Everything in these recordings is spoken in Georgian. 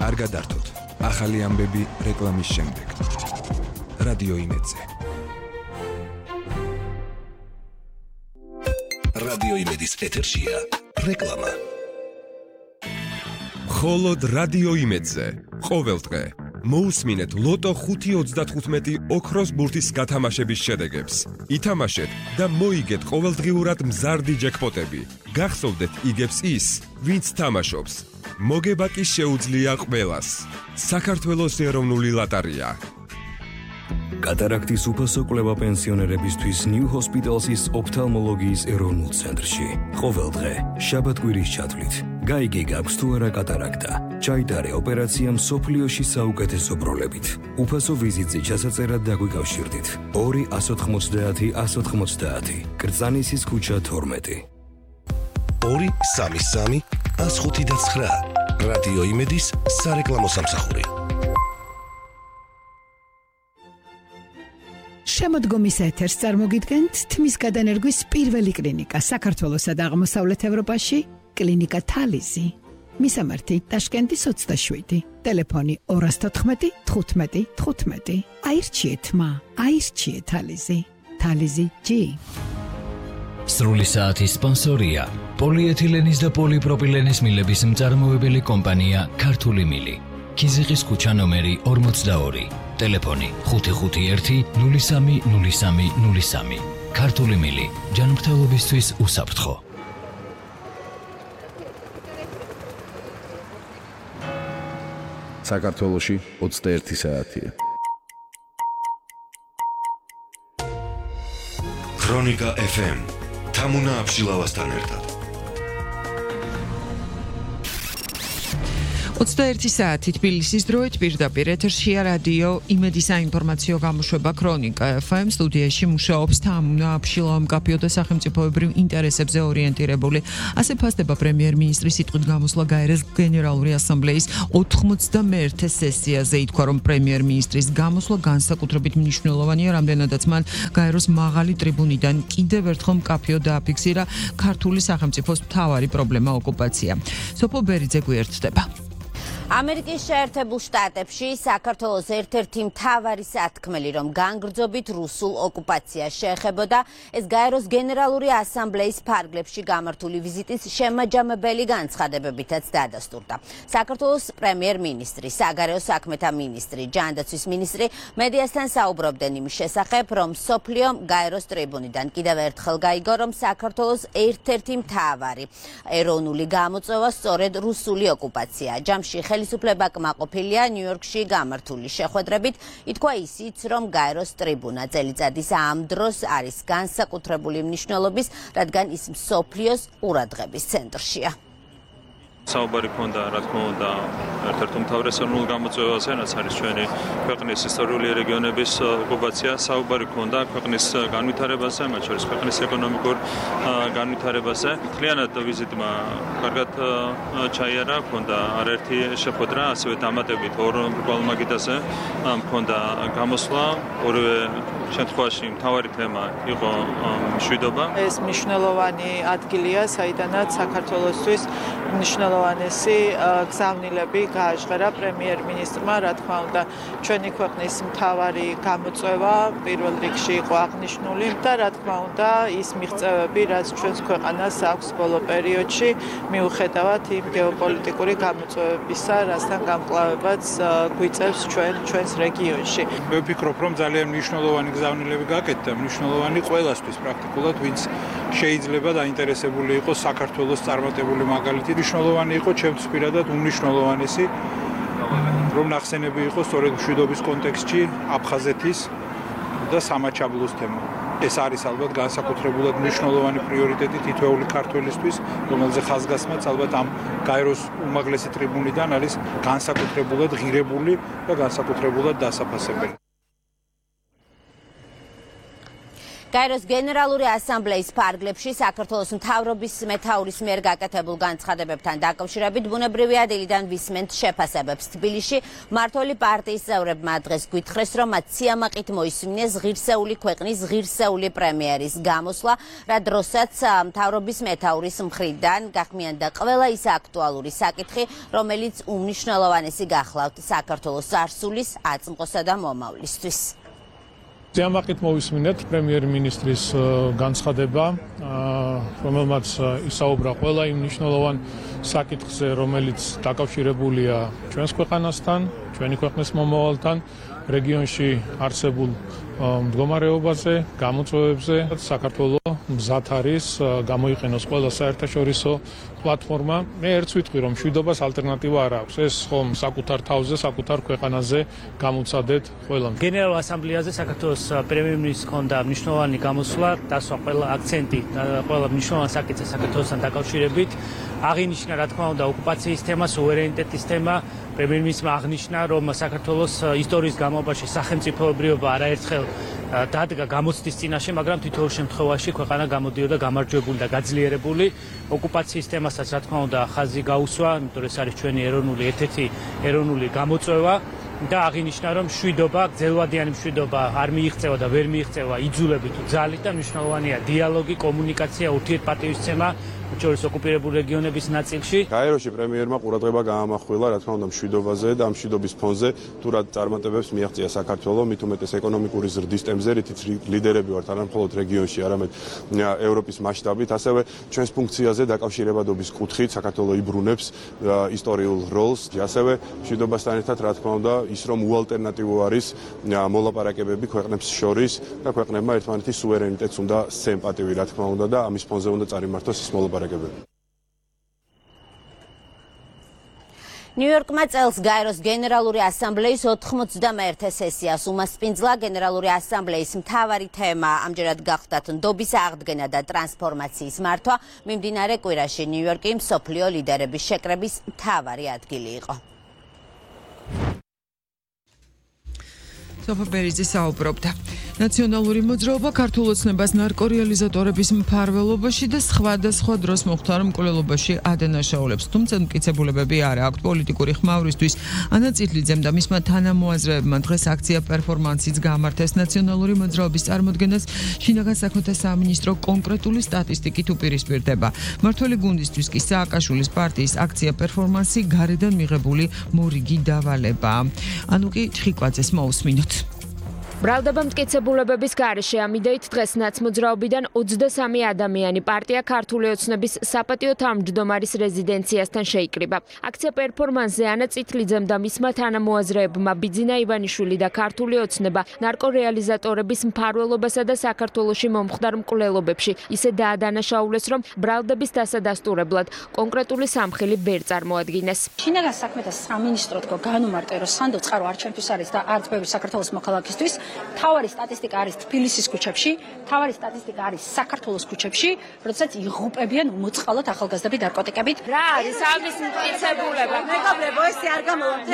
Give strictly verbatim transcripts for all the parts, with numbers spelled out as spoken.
არ გადართოთ. ახალი ამბები რეკლამის შემდეგ. რადიო იმედზე. რადიო იმედის ეთერშია რეკლამა. მხოლოდ რადიო იმედზე. ყოველდღე მოусმინეთ ლოტო ხუთი ოცდათხუთმეტი ოქროს ბურთის გათამაშების შედეგებს. ითამაშეთ და მოიგეთ ყოველდღიურად მზარდი ჯეკპოტები. გახსოვდეთ იგებს ის, ვინც თამაშობს. მოგება კი შეუძლია ყველას. საქართველოს ეროვნული ლოტარია. კატარაქტის უფასო კვლევა პენსიონერებისთვის New Hospital's ოფთალმოლოგიის ეროვნულ ცენტრში. ყოველდღე შაბათ-კვირის ჩათვლით. გაიგე გაქვს თუ არა კატარაქტა. ჩაიტარე ოპერაცია მსოფლიოში საუკეთესო პროლებით. უფასო ვიზიტზე ჩასაწერად დაგვიკავშირდით. ორი ათას ოცდაათი ათას ოცდაათი. კრწანისის ქუჩა თორმეტი. ორი სამი სამი ათას ხუთი და ცხრა. რადიო იმედის სარეკლამო სამსახური. შემოდგომის ეთერს წარმოგიდგენთ თმის გადანერგვის პირველი კლინიკა საქართველოსა და აღმოსავლეთ ევროპაში, კლინიკა თალიზი. მისამართი ტაშკენტის ოცდაშვიდი, ტელეფონი ორი თოთხმეტი თხუთმეტი თხუთმეტი. აირჩიეთ მა, აირჩიეთ თალიზი. თალიზი ჯი. სრული საათის სპონსორია პოლიეთილენის და პოლიპროპილენის მილების მწარმოებელი კომპანია ქართული მილი. ქიზიყის ქუჩა ნომერი ორმოცდაორი. ტელეფონი ხუთი ხუთი ერთი ნული სამი ნული სამი ნული სამი. ქართული მილი ჯანმრთელობისთვის უსაფრთხო. საქართველოში ოცდაერთი საათია. ქრონიკა ეფ ემ თამუნა აბშილავასთან ერთად. ოცდაერთი საათი თბილისის დროით პირდაპირ ეთერშია რადიო იმედის საინფორმაციო გამოშვება ქრონიკა ეფ ემ. სტუდიაში მუშაობს თამუნა აბშილავა, მკაფიო და სახელმწიფოებრივ ინტერესებზე ორიენტირებული. ასე ფასდება პრემიერ-მინისტრის სიტყვით გამოსვლა გაეროს გენერალური ასამბლეის ოთხმოცდამეერთე სესიაზე. ითქვა, რომ პრემიერ-მინისტრის გამოსვლა განსაკუთრებით მნიშვნელოვანია, რამდენადაც მან გაეროს მაღალი ტრიბუნიდან კიდევ ერთხელ მკაფიო დააფიქსირა ქართული სახელმწიფოს მთავარი პრობლემა ოკუპაცია. სოფო ბერიძე გვერდდება. ამერიკის შეერთებულ შტატებში საქართველოს ერთ-ერთი მთავარი სათქმელი, რომ განგრძობით რუსულ ოკუპაციას შეეხებოდა, ეს გაეროს გენერალური ასამბლეის ფარგლებში გამართული ვიზიტის შემაჯამებელი განცხადებებითაც დადასტურდა. საქართველოს პრემიერ-მინისტრი, საგარეო საქმეთა მინისტრი, ჯანდაცვის მინისტრი მედიასთან საუბრობდნენ იმის შესახებ, რომ მსოფლიომ გაეროს ტრიბუნიდან კიდევ ერთხელ გაიგო, რომ საქართველოს ერთ-ერთი მთავარი ეროვნული გამოწვევა სწორედ რუსული ოკუპაცია. ჯამში ხელისუფლება კმაყოფილია ნიუ-იორკში გამართული შეხვედრებით. ითქვა ისიც, რომ გაეროს ტრიბუნა წელიწადის ამ დროს არის განსაკუთრებული მნიშვნელობის, რადგან ის მსოფლიოს ყურადღების ცენტრშია. საუბარი ქონდა, რა თქმა უნდა, ერთ-ერთ უმთავრეს ეროვნულ გამოწვევაზე, რაც არის ჩვენი ქვეყნის ისტორიული რეგიონების ოკუპაცია. საუბარი ქონდა ქვეყნის განვითარებაზე, მათ შორის ქვეყნის ეკონომიკურ განვითარებაზე. მთლიანად ვიზიტმა კარგად ჩაიარა, ქონდა არაერთი შეხვედრა, ასევე დამატებით ორ გვალმაგიდაზე ქონდა გამოსვლა. ორივე შემთხვევაში მთავარი თემა იყო მშვიდობა. ეს მნიშვნელოვანი ადგილია, საიდანაც საქართველოსთვის მნიშვნელოვანესი გზავნილები გააჟღერა პრემიერ-მინისტრმა, რა თქმა უნდა, ჩვენი ქვეყნის მთავარი გამოწვევა პირველ რიგში იყო აღნიშნული და რა თქმა უნდა, ის მიღწევები, რაც ჩვენს ქვეყანას აქვს ბოლო პერიოდში, მიუხედავად იმ გეოპოლიტიკური გამოწვევებისა, რასთან გამკლავებაც გვიწევს ჩვენ ჩვენს რეგიონში. მე ვფიქრობ, რომ ძალიან მნიშვნელოვანი გზავნილები გაკეთდა, მნიშვნელოვანი ყველასთვის პრაქტიკულად, ვინც შეიძლება დაინტერესებული იყოს საქართველოს წარმატებული მაგალითი. მნიშვნელოვანი იყო ჩემთვის პირადად უმნიშვნელოვანესი, რომ ნახსენები იყო სწორედ მშვიდობის კონტექსტში აფხაზეთის და სამაჩაბლოს თემა. ეს არის ალბათ განსაკუთრებულად მნიშვნელოვანი პრიორიტეტი თითოეული ქართველისთვის, რომელზე ხაზგასმაც ალბათ ამ გაეროს უმაღლესი ტრიბუნიდან არის განსაკუთრებულად ღირებული და განსაკუთრებულად დასაფასებელი. გაეროს გენერალური ასამბლეის ფარგლებში საქართველოს მთავრობის მეთაურის მიერ გაკეთებულ განცხადებებთან დაკავშირებით ბუნებრივია დილიდან ვისმენთ შეფასებებს. თბილისში მმართველი პარტიის წევრებმა დღეს გვითხრეს, რომ მათ სიამაყით მოისმინეს ღირსეული ქვეყნის ღირსეული პრემიერის გამოსვლა, რა დროსაც მთავრობის მეთაურის მხრიდან გახმიანდა ყველა ის აქტუალური საკითხი, რომელიც უმნიშვნელოვანესი გახლავთ საქართველოს წარსულის, აწმყოსა და მომავლისთვის. სიამაყით მოვისმინეთ პრემიერ-მინისტრის განცხადება, რომელმაც ისაუბრა ყველა იმ მნიშვნელოვან საკითხზე, რომელიც დაკავშირებულია ჩვენს ქვეყანასთან, ჩვენი ქვეყნის მომავალთან, რეგიონში არსებულ მდგომარეობაზე, გამოწვევებზე. საქართველოს მზად არის გამოიყენოს ყველა საერთაშორისო პლატფორმა. მე ერთს ვიტყვი, რომ მშვიდობას ალტერნატივა არ აქვს. ეს ხომ საკუთარ თავზე, საკუთარ ქვეყანაზე გამოცადეთ ყველამ. გენერალურ ასამბლეაზე საქართველოს პრემიერ-მინისტრს ჰქონდა მნიშვნელოვანი გამოსვლა, დასვა ყველა აქცენტი, ყველა მნიშვნელოვანი საკითხი საქართველოსთან დაკავშირებით. აღინიშნა, რა თქმა უნდა, ოკუპაციის თემა, სუვერენიტეტის თემა. პრემიერ-მინისტრმა აღნიშნა, რომ საქართველოს ისტორიის განმავლობაში სახელმწიფოებრიობა არაერთხელ დადგა გამოცდის წინაშე, მაგრამ თითოეულ შემთხვევაში ქვეყანა გამოდიოდა გამარჯვებული და გაძლიერებული. ოკუპაციის თემასაც, რა თქმა უნდა, ხაზი გაუსვა, იმიტომ რომ ეს არის ჩვენი ეროვნული ერთ-ერთი ეროვნული გამოწვევა. და აღინიშნა, რომ მშვიდობა, გრძელვადიანი მშვიდობა არ მიიღწევა და ვერ მიიღწევა იძულებით თუ ძალით და მნიშვნელოვანია დიალოგი, კომუნიკაცია, ურთიერთპატივისცემა შორის ოკუპირებულ რეგიონების ნაწილში. გაეროში პრემიერმა ყურადღება გაამახვილა, რა თქმა უნდა, მშვიდობაზე და მშვიდობის ფონზე, თუ რა წარმატებებს მიაღწია საქართველო, მით უმეტეს ეკონომიკური ზრდის ტემპზე, რითიც ლიდერები ვართ არა მხოლოდ რეგიონში, არამედ ევროპის მასშტაბით, ასევე ჩვენს ფუნქციაზე დაკავშირებადობის კუთხით საქართველო იბრუნებს ისტორიულ როლს, ასევე მშვიდობასთან ერთად, რა თქმა უნდა, ის რომ უალტერნატივო არის მოლაპარაკებები ქვეყნებს შორის და ქვეყნებმა ერთმანეთის სუვერენიტეტს უნდა სემპატივი, რა თქმა უნდა, და ამის ფონზე უნდა წარიმართოს ის მოლაპარაკებები. ნიუ-იორკმა წელს გაეროს გენერალური ასამბლეის ოთხმოცდამეერთე სესიას უმასპინძლა. გენერალური ასამბლეის მთავარი თემა ამჯერად გახდათ ნდობის აღდგენა და ტრანსფორმაციის მართვა. მიმდინარე კვირაში ნიუ-იორკი მსოფლიო ლიდერების შეკრების მთავარი ადგილი იყო. სოფა ბერიძე საუბრობდა. ნაციონალური მოძრაობა ქართულ ოცნებას ნარკორეალიზატორების მფარველობაში და სხვადასხვა დროს მოხდა, რომ მკვლელობაში ადანაშაულებს, თუმცა მტკიცებულებები არ აქვთ. პოლიტიკური ხმაურისთვის ანა წითლიძემ და მისმა თანამოაზრეებმა დღეს აქცია პერფორმანსიც გამართეს. ნაციონალური მოძრაობის წარმოდგენას შინაგან საქმეთა სამინისტრო კონკრეტული სტატისტიკით უპირისპირდება. მმართველი გუნდისთვის კი სააკაშვილის პარტიის აქცია პერფორმანსი გარედან მიღებული მორიგი დავალებაა. ანუ კი ჩხიკვაძეს მოусმინოთ. ბრალდება მტკიცებულებების გარეშე ამიდეით დღეს ნაცმოძრაობიდან ოცდასამი ადამიანი პარტია ქართული ოცნების საპატიო თავმჯდომარის რეზიდენციასთან შეიკრიბა. აქცია პერფორმანსზე ანა წითლიძემ და მისმა თანამოაზრეებმა ბიძინა ივანიშვილი და ქართული ოცნება ნარკორეალიზატორების მფარველობასა და საქართველოში მომხდარ მკვლელობებში ისე დაადანაშაულეს, რომ ბრალდების დასადასტურებლად კონკრეტული სამხილი ვერ წარმოადგინეს. შინაგან საქმეთა სამინისტრო თქო განუმარტე, რომ სანდო წყარო არ ჩემთვის არის და არც ბევრი საქართველოს მოქალაქისთვის. თავარი სტატისტიკა არის თბილისის ქუჩებში, თავარი სტატისტიკა არის საქართველოს ქუჩებში, როდესაც იღუპებიან მოწყალოთ ახალგაზრდები ნარკოტიკებით. რა არის ამის მტკიცებულება? მეგობრებო, ესე არ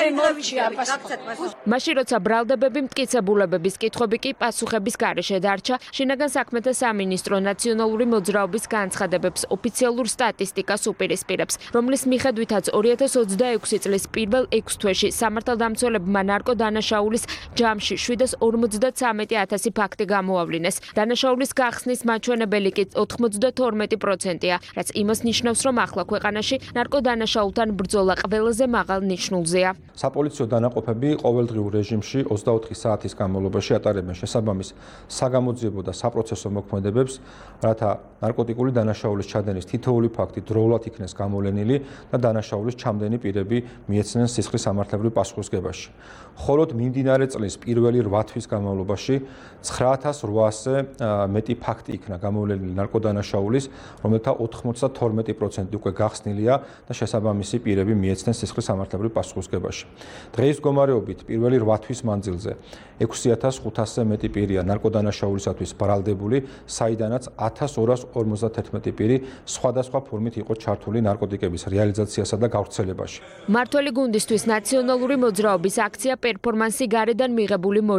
გამოვამთე. მაშინ როცა ბრალდებები მტკიცებულებების კითხვები კი პასუხების გარეშე დარჩა, შინაგან საქმეთა სამინისტრო ნაციონალური მოძრაობის განცხადებებს ოფიციალურ სტატისტიკას უპირისპირებს, რომლის მიხედვითაც ორი ათას ოცდაექვსი წლის პირველ ექვს თვეში სამართალდამცველებმა ნარკოდანაშაულის ჯამში შვიდას ორმოცდათვრამეტი ათასი ფაქტი გამოავლინეს. დანაშაულის გახსნის მაჩვენებელი კი ოთხმოცდათორმეტი პროცენტია, რაც იმას ნიშნავს, რომ ახლა ქვეყანაში ნარკოდანაშაულთან ბრძოლა ყველაზე მაღალ ნიშნულზეა. საპოლიციო დანაყოფები ყოველდღიურ რეჟიმში ოცდაოთხი საათის განმავლობაში ატარებენ შესაბამის საგამოძიებო და საპროცესო მოქმედებებს, რათა ნარკოტიკული დანაშაულის ჩადენის თითოეული ფაქტი დროულად იქნეს გამოვლენილი და დანაშაულის ჩამდენი პირები მიეცნენ სისხლის სამართლებრივ პასუხისგებაში. ხოლო მიმდინარე წლის პირველი რვა თვის განმავლობაში ცხრა ათას რვაასზე მეტი ფაქტი იქნა გამოვლენილი ნარკოდანაშაულის, რომელთა ოთხმოცდათორმეტი პროცენტი უკვე გახსნილია და შესაბამისი პირები მიეცნენ სისხლის სამართლებრივ პასუხისგებაში. დღეის მდგომარეობით პირველი რვა თვის მანძილზე ექვსი ათას ხუთასზე მეტი პირია ნარკოდანაშაულისათვის ბრალდებული, საიდანაც ათას ორას ორმოცდათერთმეტი პირი სხვადასხვა ფორმით იყო ჩართული ნარკოტიკების რეალიზაციასა და გავრცელებაში. მმართველი გუნდისთვის ნაციონალური მოძრაობის აქცია პერფორმანსი გარედან მიღებული მორიგი დავალება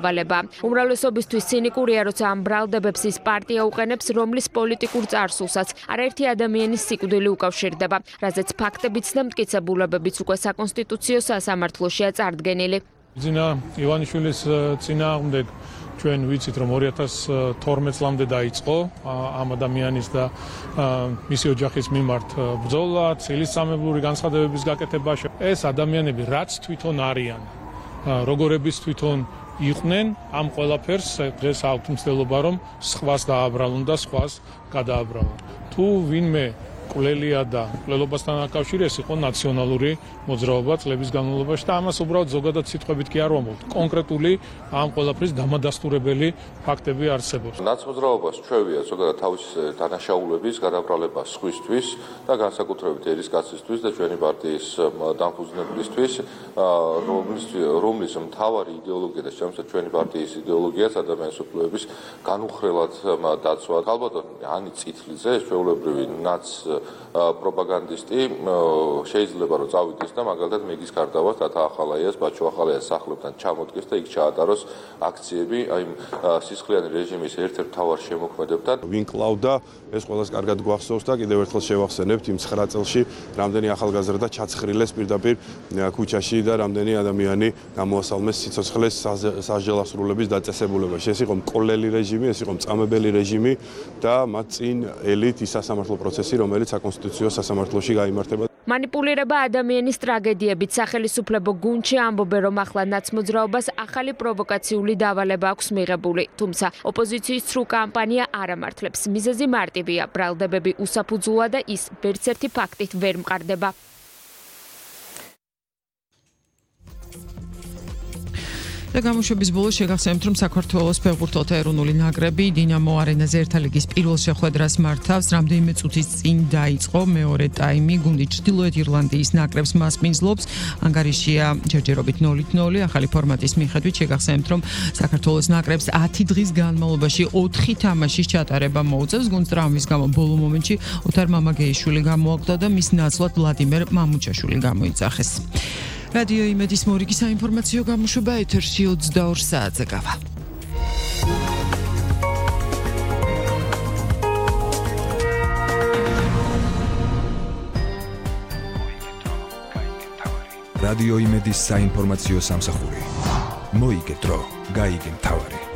დავალება. უმრავლესობისთვის ცინიკურია, როცა ამ ბრალდებებს ის პარტია უყენებს, რომლის პოლიტიკურ წარსულსაც არაერთი ადამიანის სიკვდილი უკავშირდება, რაზეც ფაქტებიც და მტკიცებულებებიც უკვე საკონსტიტუციო სასამართლოშია წარდგენილი. ძინა ივანიშვილის წინააღმდეგ ჩვენ ვიცით, რომ ორი ათას თორმეტ წლამდე დაიწყო ამ ადამიანის და მისი ოჯახის მიმართ ბრძოლა, ცილისწამებლური განცხადებების გაკეთება. ეს ადამიანები რაც თვითონ არიან, როგორების თვითონ იყვნენ, ამ ყველაფერს დღეს აქვთ მცდელობა, რომ სხვას დააბრალონ და სხვას გადააბრალონ. თუ ვინმე კვლელია და კვლელობასთან აკავშირეს იყო ნაციონალური მოძრაობა წლების განმავლობაში და ამას უბრალოდ ზოგადად სიტყვებით კი არ ვამბობთ. კონკრეტული ამ ყველაფრის დამადასტურებელი ფაქტები არსებობს. ნაცმოძრაობას ჩვევია ზოგადად თავის დანაშაულების გადაბრალება სხვისთვის და განსაკუთრებით ერისკაცისთვის და ჩვენი პარტიის დამფუძნებლისთვის, რომლის რომლის მთავარი იდეოლოგია და შემოსა ჩვენი პარტიის იდეოლოგიაც ადამიანის უფლებების განუხრელად დაცვა. ალბათ ანი წითლიძე ჩვეულებრივი ნაც პროპაგანდისტი შეიძლება რომ წავიდეს და მაგალითად მეგის კარდავას და ახალაიას ბაჩო ახალაიას სახლებთან ჩამოდგეს და იქ ჩაატაროს აქციები აი სისხლიანი რეჟიმის ერთ-ერთ მთავარ შემოქმედებთან. ვინ კლავდა ეს ყველას კარგად გვახსოვს და კიდევ ერთხელ შევახსენებთ იმ ცხრა წელში რამდენი ახალგაზრდა ჩაცხრილეს პირდაპირ ქუჩაში და რამდენი ადამიანი გამოასალმეს სიცოცხლეს სასჯელასრულების დაწესებულებაში. ეს იყო მკვლელი რეჟიმი, ეს იყო მწამებელი რეჟიმი და მათ წინ ელით ის სასამართლო პროცესი, რომელიც საკონსტიტუციო სასამართლოში გაიმართება. მანიპულირება ადამიანის ტრაგედიებით სახელისუფლებო გუნდში ამბობენ, რომ ახლა ნაცმოძრაობას ახალი პროვოკაციული დავალება აქვს მიღებული, თუმცა ოპოზიციის ცრუ კამპანია არ ამართლებს. მიზეზი მარტივია, ბრალდებები უსაფუძოა და ის ვერც ერთი ფაქტით ვერ მყარდება. და გამოშვების ბოლოს შეგახსენებთ, რომ საქართველოს ფეხბურთელთა ეროვნული ნაკრები დინამო არენაზე ერთა ლიგის პირველ შეხვედრას მართავს. რამდენიმე წუთის წინ დაიწყო მეორე ტაიმი. გუნდი ჩრდილოეთ ირლანდიის ნაკრებს მასპინძლობს. ანგარიშია ჯერჯერობით ნოლით ნოლი. ახალი ფორმატის მიხედვით შეგახსენებთ, რომ საქართველოს ნაკრებს ათი დღის განმავლობაში ოთხი თამაშის ჩატარება მოუწევს. გუნდს ტრავმის გამო ბოლო მომენტში ოთარ მამაგეიშვილი გამოაკლდა და მის ნაცვლად ვლადიმერ მამუჩაშვილი გამოიძახეს. რადიო იმედის მორიგი საინფორმაციო გამოშვება ეთერში ოცდაორ საათზე გავა. რადიო იმედის საინფორმაციო სამსახური. მოიგე დრო, გაიგე მთავარი.